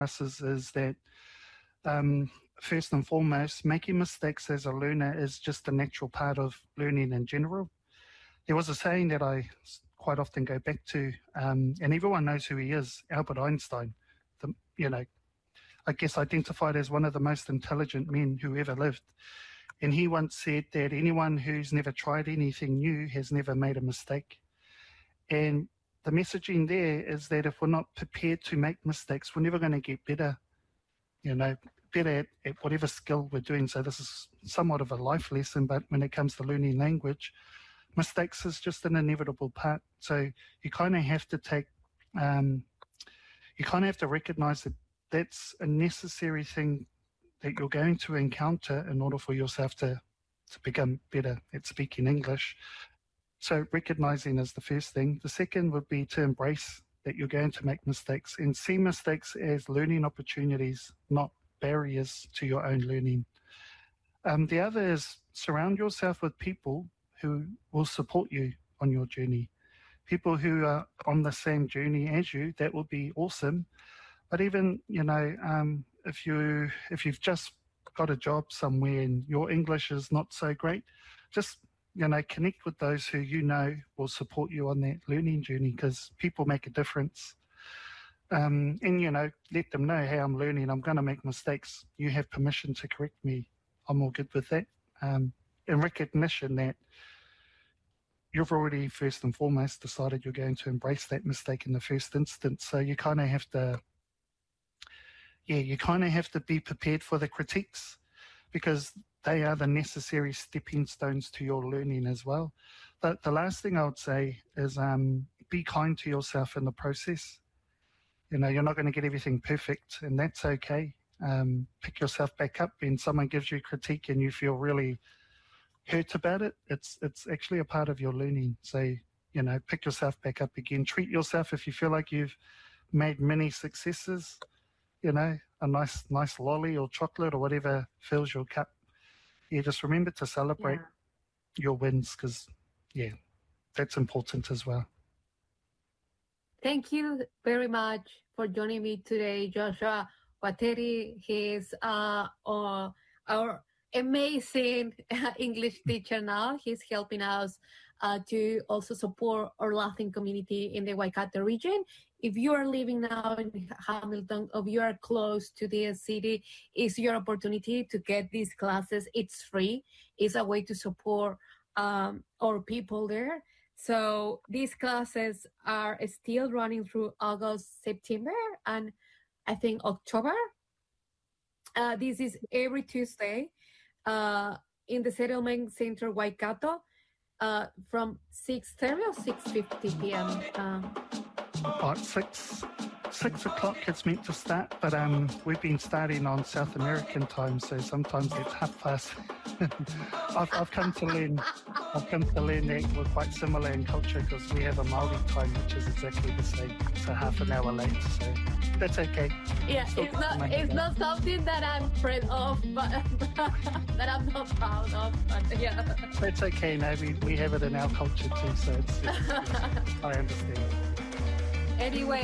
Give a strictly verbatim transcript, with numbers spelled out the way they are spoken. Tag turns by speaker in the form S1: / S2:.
S1: us is, is that um, first and foremost, making mistakes as a learner is just a natural part of learning in general. There was a saying that I quite often go back to, um, and everyone knows who he is, Albert Einstein, the, you know, I guess identified as one of the most intelligent men who ever lived. And he once said that anyone who's never tried anything new has never made a mistake. And the messaging there is that if we're not prepared to make mistakes, we're never going to get better, you know, better at, at whatever skill we're doing. So this is somewhat of a life lesson, but when it comes to learning language, mistakes is just an inevitable part. So you kind of have to take, um, you kind of have to recognize that that's a necessary thing that you're going to encounter in order for yourself to, to become better at speaking English. So recognizing is the first thing. The second would be to embrace that you're going to make mistakes and see mistakes as learning opportunities, not barriers to your own learning. Um, the other is surround yourself with people who will support you on your journey. People who are on the same journey as you, that would be awesome. But even, you know, um, if you if you've just got a job somewhere and your English is not so great, just, you know, connect with those who you know will support you on that learning journey, because people make a difference. Um, and, you know, let them know, hey, I'm learning, I'm going to make mistakes. You have permission to correct me. I'm all good with that. Um, and recognition that you've already first and foremost decided you're going to embrace that mistake in the first instance. So you kind of have to, yeah, you kind of have to be prepared for the critiques, because they are the necessary stepping stones to your learning as well. But the last thing I would say is um, be kind to yourself in the process. You know, you're not going to get everything perfect, and that's okay. Um, pick yourself back up when someone gives you critique and you feel really hurt about it. It's it's actually a part of your learning. So, you know, pick yourself back up again. Treat yourself if you feel like you've made many successes, you know, a nice nice lolly or chocolate or whatever fills your cup. Yeah, just remember to celebrate yeah. your wins, because, yeah, that's important as well.
S2: Thank you very much for joining me today, Joshua Wateri. He's uh, uh, our amazing English teacher now. He's helping us uh, to also support our Latin community in the Waikato region. If you are living now in Hamilton, or you are close to the city, it's your opportunity to get these classes. It's free. It's a way to support um, our people there. So these classes are still running through August, September, and I think October. Uh, this is every Tuesday uh, in the Settlement Center, Waikato, uh, from six thirty or six fifty p.m. Uh,
S1: About six, six o'clock it's meant to start, but um, we've been starting on South American time, so sometimes it's half past. I've, I've come to learn, I've come to learn that we're quite similar in culture, because we have a Maori time, which is exactly the same, so half an hour late. So that's okay.
S2: Yeah, Still it's not, it's not something that I'm proud of, but that I'm not proud of. But yeah,
S1: that's okay. No, we we have it in our culture too, so it's, it's, it's I understand.
S2: Anyway.